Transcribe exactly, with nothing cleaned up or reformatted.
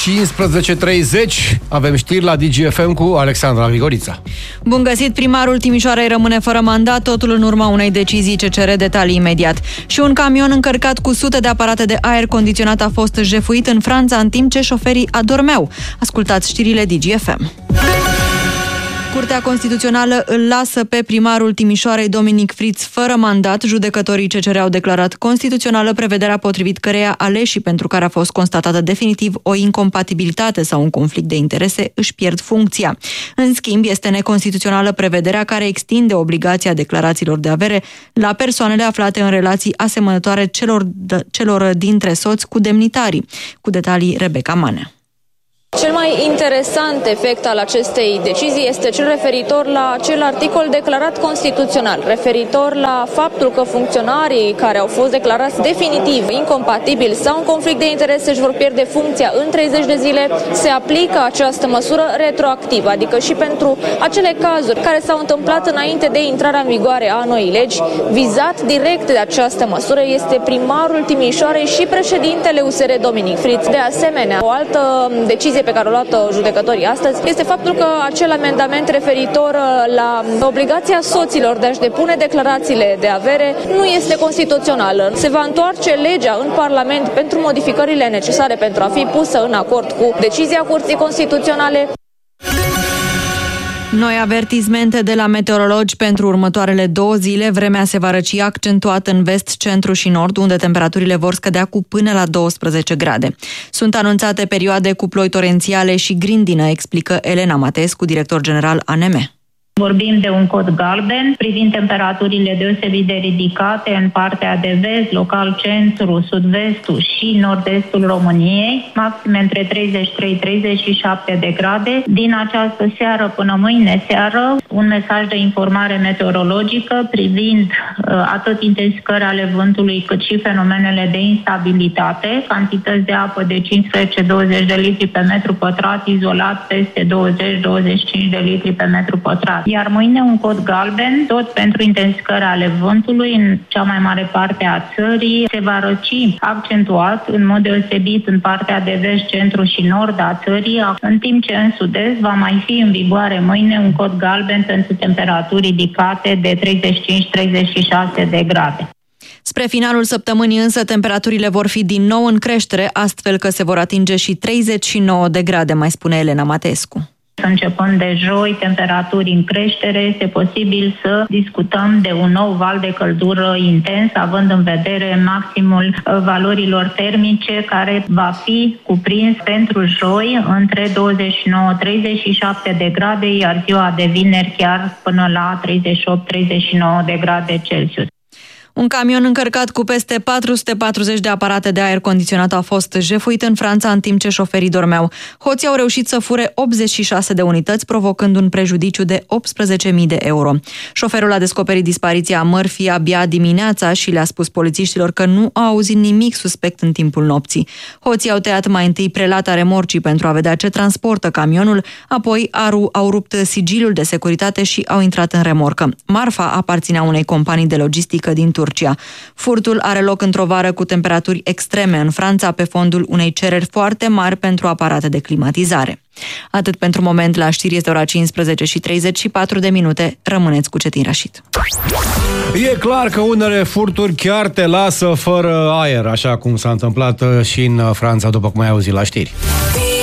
cincisprezece și treizeci. Avem știri la D G F M cu Alexandra Vigorița. Bun găsit, primarul Timișoarei rămâne fără mandat, totul în urma unei decizii ce cere detalii imediat. Și un camion încărcat cu sute de aparate de aer condiționat a fost jefuit în Franța în timp ce șoferii adormeau. Ascultați știrile D G F M. Curtea Constituțională îl lasă pe primarul Timișoarei, Dominic Friț, fără mandat. Judecătorii C C R au declarat constituțională prevederea potrivit căreia aleșii pentru care a fost constatată definitiv o incompatibilitate sau un conflict de interese își pierd funcția. În schimb, este neconstituțională prevederea care extinde obligația declarațiilor de avere la persoanele aflate în relații asemănătoare celor, celor dintre soți cu demnitarii. Cu detalii, Rebecca Manea. Cel mai interesant efect al acestei decizii este cel referitor la acel articol declarat constituțional, referitor la faptul că funcționarii care au fost declarați definitiv incompatibili sau în conflict de interese își vor pierde funcția în treizeci de zile, se aplică această măsură retroactiv, adică și pentru acele cazuri care s-au întâmplat înainte de intrarea în vigoare a noii legi. Vizat direct de această măsură este primarul Timișoarei și președintele U S R Dominic Friț. De asemenea, o altă decizie pe care o luat judecătorii astăzi este faptul că acel amendament referitor la obligația soților de a-și depune declarațiile de avere nu este constituțional. Se va întoarce legea în Parlament pentru modificările necesare pentru a fi pusă în acord cu decizia Curții Constituționale. Noi avertismente de la meteorologi pentru următoarele două zile. Vremea se va răci accentuat în vest, centru și nord, unde temperaturile vor scădea cu până la douăsprezece grade. Sunt anunțate perioade cu ploi torențiale și grindină, explică Elena Matescu, director general A N M. Vorbim de un cod galben privind temperaturile deosebit de ridicate în partea de vest, local centru, sud-vestul și nord-estul României, maxime între treizeci și trei - treizeci și șapte de grade. Din această seară până mâine seară, un mesaj de informare meteorologică privind uh, atât intensificări ale vântului cât și fenomenele de instabilitate, cantități de apă de cincisprezece - douăzeci de litri pe metru pătrat, izolat peste douăzeci - douăzeci și cinci de litri pe metru pătrat. Iar mâine un cod galben, tot pentru intensificări ale vântului în cea mai mare parte a țării. Se va răci accentuat, în mod deosebit în partea de vest, centru și nord a țării, în timp ce în sud-est va mai fi în vigoare mâine un cod galben pentru temperaturi ridicate de treizeci și cinci - treizeci și șase de grade. Spre finalul săptămânii însă temperaturile vor fi din nou în creștere, astfel că se vor atinge și treizeci și nouă de grade, mai spune Elena Matescu. Începând de joi, temperaturi în creștere, este posibil să discutăm de un nou val de căldură intens, având în vedere maximul valorilor termice care va fi cuprins pentru joi între douăzeci și nouă - treizeci și șapte de grade, iar ziua de vineri chiar până la treizeci și opt - treizeci și nouă de grade Celsius. Un camion încărcat cu peste patru sute patruzeci de aparate de aer condiționat a fost jefuit în Franța în timp ce șoferii dormeau. Hoții au reușit să fure optzeci și șase de unități, provocând un prejudiciu de optsprezece mii de euro. Șoferul a descoperit dispariția mărfii abia dimineața și le-a spus polițiștilor că nu a auzit nimic suspect în timpul nopții. Hoții au tăiat mai întâi prelata remorcii pentru a vedea ce transportă camionul, apoi au rupt sigiliul de securitate și au intrat în remorcă. Marfa aparținea unei companii de logistică din Turcia. Turcia. Furtul are loc într-o vară cu temperaturi extreme în Franța, pe fondul unei cereri foarte mari pentru aparate de climatizare. Atât pentru moment, la știri este ora cincisprezece și treizeci și patru de minute. Rămâneți cu Cetin Rașid. E clar că unele furturi chiar te lasă fără aer, așa cum s-a întâmplat și în Franța, după cum ai auzit la știri.